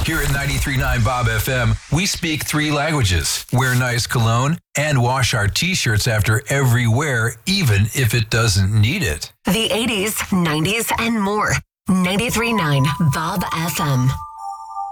Here at 93.9 Bob FM, we speak 3 languages, wear nice cologne, and wash our T-shirts after every wear, even if it doesn't need it. The 80s, 90s, and more. 93.9 Bob FM.